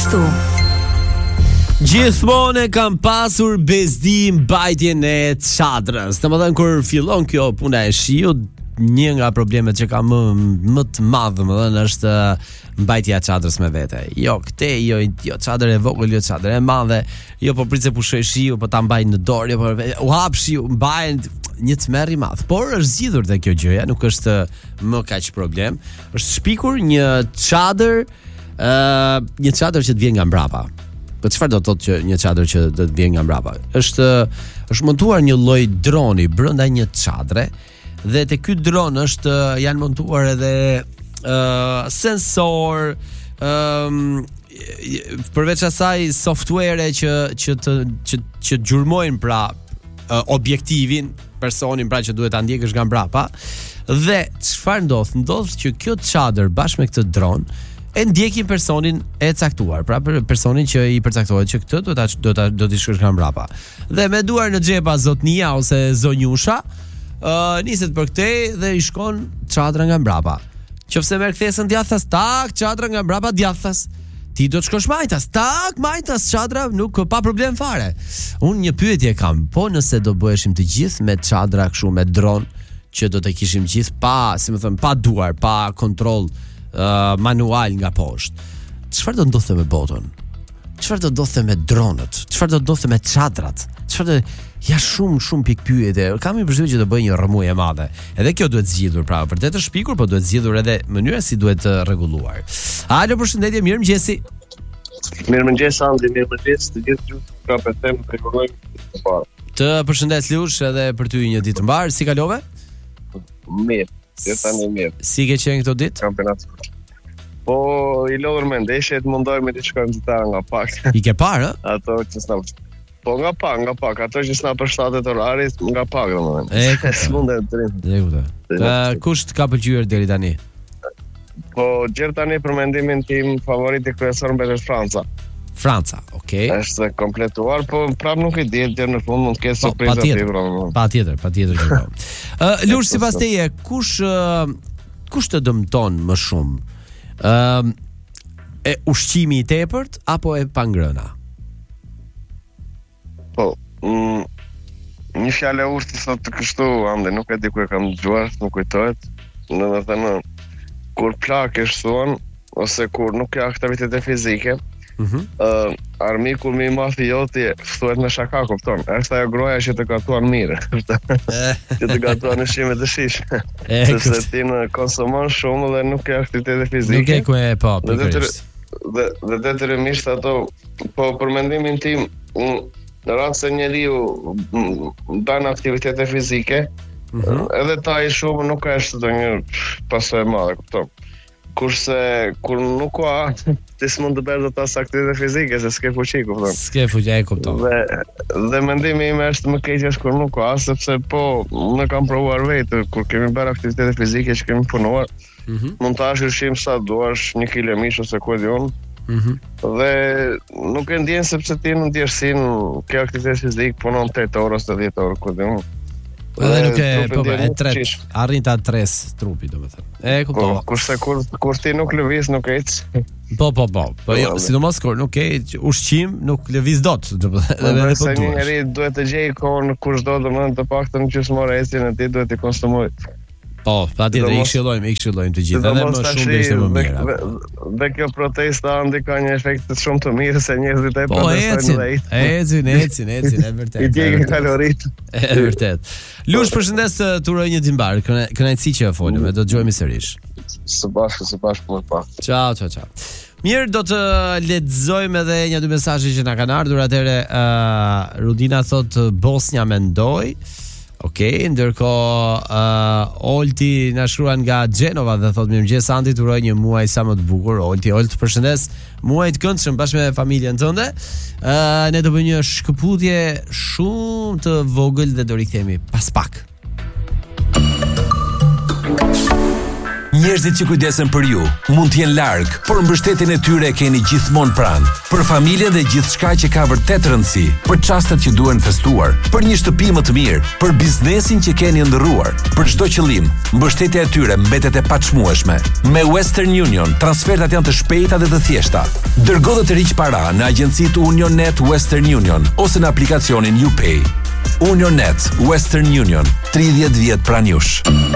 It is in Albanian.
ashtu. Gjithmonë kam pasur bezdi mbajtjen e çadrës. Domethënë kur fillon kjo puna e shiut, një nga problemet që kam më të madh, domethënë është mbajtja e çadrës me vete. Jo këtë, jo çadër e vogël, jo çadër e madhe, jo po prit se pushoj shiu, po ta mbaj në dorë, jo po u hap shiu, mbahen një tmerr i madh. Por është zgjidhur te kjo gjëja, nuk është më kaq problem. Është shpikur një çadër që të vjen nga mbrapa. Po çfarë do të thotë që një çadër që do të vjen nga mbrapa? Është montuar një lloj droni brenda një çadre dhe te ky dron janë montuar edhe sensor, përveç asaj software që gjurmojnë pra objektivin, personin pra që duhet ta ndjekësh nga mbrapa. Dhe çfarë ndodh? Ndodh që kjo çadër bashkë me këtë dron e ndjekin personin e caktuar, pra për personin që i përcaktohet që këtë do t'i shkosh nga mbrapa. Dhe me duar në xhepa zotnia ose zonjusha, niset për këtë dhe i shkon çadra nga mbrapa. Qofse merr kthesën djathtas, tak, çadra nga mbrapa djathtas. Ti do të shkosh majtas, tak, majtas, çadra nuk pa problem fare. Unë një pyetje kam, po nëse do bëheshim të gjithë me çadra kështu me dron, që do të kishim gjithë pa duar, pa kontroll manual nga poshtë. Çfarë do ndodhte me botën? Çfarë do ndodhte me dronët? Çfarë do ndodhte me çadrat? Shumë pikë pyetje. Kam përshtypjen që do bëj një rrëmujë e madhe. Edhe kjo duhet zgjidhur, pra vërtet është shpikur, po duhet zgjidhur edhe mënyra si duhet rregulluar. Alo, përshëndetje, mirëmëngjesi. Mirëmëngjes Andi, mirëmëngjes të gjithë kapetën prekurojmë parë. Të përshëndes Lush edhe për ty një ditë të mbar, si kalove? Mirë. Tani mirë. Si ke qenë këto ditë? Kampionat. Po i lodhur me ndeshje të mundoj me diçka nxitare nga pak. I ke parë? Ato që s'na. Po nga pak, ato që s'na përshtatet orarit nga pak domethënë. S'mundet të rrim. Kush ka pëlqyer deri tani? Po deri tani për mendimin tim favoriti kryesor mbetet Franca, okay. Është kompletuar, po prap nuk i diet deri në fund mund të ketë surprizë aty. Patjetër që po. Lush, sipas teje, kush të dëmton më shumë? E ushqimi i tepërt apo e pangrëna? Po, një fjalë ushti sot të kështu, ande, nuk e di ku e kam dëgjuar, nuk kujtohet. Domethënë, kur plakesh thon ose kur nuk ka aktivitet fizike, armiku më i madh i joti thuhet me shaka, kupton? Është ajo groja që të gatuan mirë. Që të gatuan ushqime të shish. Sepse ti në konsumon shumë dhe nuk ke aktivitet fizike. Nuk e ku e po. Dhe detyrimisht ato, po për mendimin tim, në rast se njeriu bën aktivitete fizike, edhe ta i shumë nuk ka ndonjë pasojë e madhe, kupton? Kurse kur nuk ka, ti s'mund të bësh dot as aktivitet fizike, se s'ke fuqi, kupton? S'ke fuqi, e kupton. Dhe mendimi im është më keq është kur nuk ka, sepse po ne kam provuar vetë kur kemi bërë aktivitete fizike që kemi punuar, mund të hash ushqim sa duash, 1 kg mish ose ku e di unë. Dhe nuk e ndjen sepse ti në ndjersin ke aktivitet fizik, punon 8 orë ose 10 orë, ku e di unë. Edhe nuk e tret, arrin ta tres trupi, domethënë. E kuptova. Kurse kur ti nuk lëviz, nuk ec. Po jo, sidomos kur nuk ke ushqim, nuk lëviz dot, domethënë. Edhe po duhet. Njëri duhet të gjejë kohën kushdo, domethënë të paktën gjysmore ecjen e tij duhet të konsumoj. Po, patjetër i këshillojmë të gjithë, edhe më shumë ishte më mirë. Dhe kjo protesta andi ka një efekt shumë të mirë se njerëzit e protestojnë. Ecin, e vërtet. I djegin kalorit. E vërtet. Lush, përshëndes, të uroj një ditë mbar. Kënaqësi që folëm, do të dëgjojmë sërish. Së bashku më pas. Ciao. Mirë, do të lexojmë edhe 1-2 mesazhe që na kanë ardhur. Atëre Rudina thot Bosnia mendoj. Okej, ndërkohë Olti na shkruan nga Genova dhe thotë mirëmëngjes Andi, uroj një muaj sa më të bukur. Olti, përshëndes. Muaj të këndshëm bashkë me familjen tënde. Ne do bëjmë një shkëputje shumë të vogël dhe do rikthehemi pas pak. Njerëzit që kujdesen për ju mund të jenë larg, por mbështetjen e tyre e keni gjithmonë pranë. Për familjen dhe gjithçka që ka vërtet rëndësi, për çastet që duhen festuar, për një shtëpi më të mirë, për biznesin që keni ndërruar, për çdo qëllim, mbështetja e tyre mbetet e paçmueshme. Me Western Union, transfertat janë të shpejta dhe të thjeshta. Dërgo dhe të riq para në agjencitë UnionNet Western Union ose në aplikacionin UPay. UnionNet Western Union, 30 vjet pranë jush.